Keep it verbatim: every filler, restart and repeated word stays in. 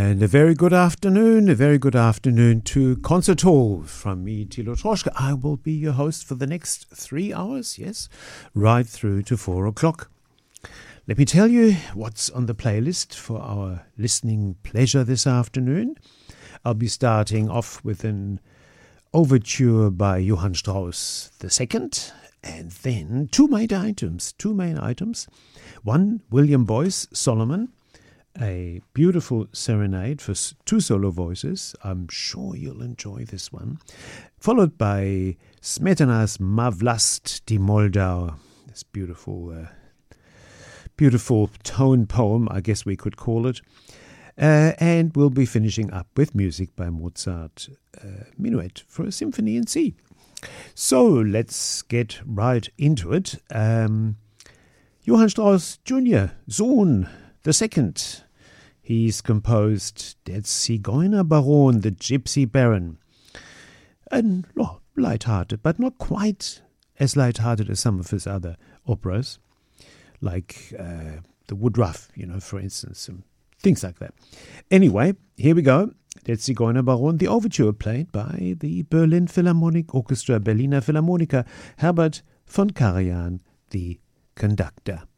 And a very good afternoon, a very good afternoon to Concert Hall from me, Thilo Troschke. I will be your host for the next three hours, yes, right through to four o'clock. Let me tell you what's on the playlist for our listening pleasure this afternoon. I'll be starting off with an overture by Johann Strauss the Second, and then two main items, two main items. One, William Boyce Solomon, a beautiful serenade for two solo voices. I'm sure you'll enjoy this one. Followed by Smetana's Ma Vlast die Moldau, this beautiful, uh, beautiful tone poem, I guess we could call it. Uh, and we'll be finishing up with music by Mozart, uh, Minuet for a Symphony in C. So let's get right into it. Um, Johann Strauss Junior, Sohn the Second. He's composed Der Zigeunerbaron, the Gypsy Baron. And oh, light-hearted, but not quite as light-hearted as some of his other operas, like uh, the Woodruff, you know, for instance, and things like that. Anyway, here we go. Der Zigeunerbaron, the overture played by the Berlin Philharmonic Orchestra, Berliner Philharmoniker, Herbert von Karajan, the conductor.